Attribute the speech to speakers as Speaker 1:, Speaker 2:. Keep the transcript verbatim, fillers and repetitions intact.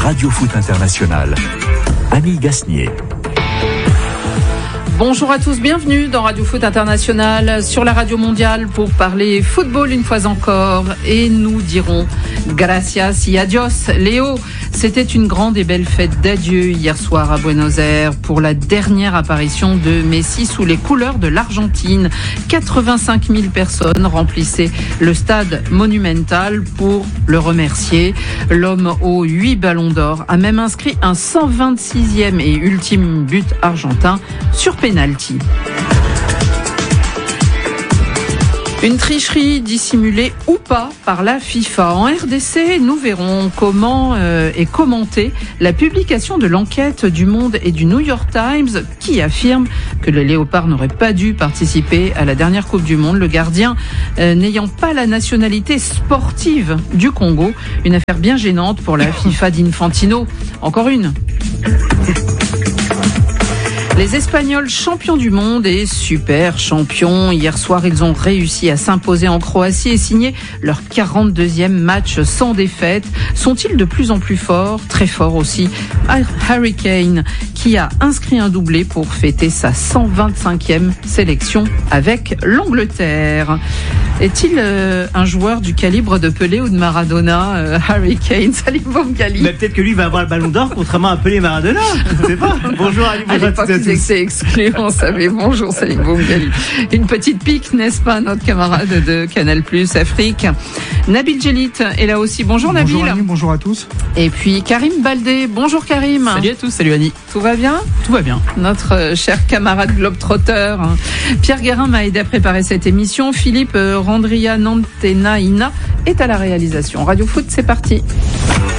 Speaker 1: Radio Foot International. Annie Gasnier.
Speaker 2: Bonjour à tous, bienvenue dans Radio Foot International sur la radio mondiale pour parler football une fois encore. Et nous dirons gracias y adios. Léo, c'était une grande et belle fête d'adieu hier soir à Buenos Aires pour la dernière apparition de Messi sous les couleurs de l'Argentine. quatre-vingt-cinq mille personnes remplissaient le stade Monumental pour le remercier. L'homme aux huit ballons d'or a même inscrit un cent vingt-sixième et ultime but argentin sur penalty. Une tricherie dissimulée ou pas par la FIFA. En R D C, nous verrons comment euh, est commentée la publication de l'enquête du Monde et du New York Times qui affirme que le Léopard n'aurait pas dû participer à la dernière Coupe du Monde, le gardien euh, n'ayant pas la nationalité sportive du Congo. Une affaire bien gênante pour la FIFA d'Infantino. Encore une. Les Espagnols champions du monde et super champions. Hier soir, ils ont réussi à s'imposer en Croatie et signer leur quarante-deuxième match sans défaite. Sont-ils de plus en plus forts? Très forts aussi. Harry Kane, qui a inscrit un doublé pour fêter sa cent vingt-cinquième sélection avec l'Angleterre. Est-il euh, un joueur du calibre de Pelé ou de Maradona, euh, Harry Kane? Salim Bomgali.
Speaker 3: Mais peut-être que lui va avoir le ballon d'or, contrairement à Pelé et Maradona. Je sais pas. Bonjour Ali, bonjour à tous.
Speaker 2: À l'époque, c'est exclu, on savait. Bonjour Salim Bomgali. Une petite pique, n'est-ce pas, notre camarade de Canal plus, Afrique. Nabil Djellit est là aussi. Bonjour, bonjour Nabil.
Speaker 4: Bonjour Annie, bonjour à tous.
Speaker 2: Et puis Karim Baldé. Bonjour Karim.
Speaker 5: Salut à tous, salut Annie.
Speaker 2: Tout va bien?
Speaker 5: Tout va bien.
Speaker 2: Notre euh, cher camarade globetrotter. Pierre Guérin m'a aidé à préparer cette émission. Philippe euh, Randria Nantenaina est à la réalisation. Radio Foot, c'est parti.